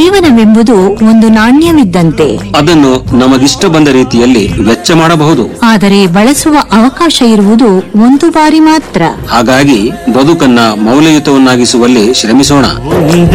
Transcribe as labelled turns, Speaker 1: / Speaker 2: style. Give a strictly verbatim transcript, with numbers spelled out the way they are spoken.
Speaker 1: ಜೀವನವೆಂಬುದು ಒಂದು ನಾಣ್ಯವಿದ್ದಂತೆ.
Speaker 2: ಅದನ್ನು ನಮಗಿಷ್ಟ ಬಂದ ರೀತಿಯಲ್ಲಿ ವೆಚ್ಚ ಮಾಡಬಹುದು.
Speaker 1: ಆದರೆ ಬಳಸುವ ಅವಕಾಶ ಇರುವುದು ಒಂದು ಬಾರಿ ಮಾತ್ರ.
Speaker 2: ಹಾಗಾಗಿ ಬದುಕನ್ನ ಮೌಲ್ಯಯುತವನ್ನಾಗಿಸುವಲ್ಲಿ ಶ್ರಮಿಸೋಣ.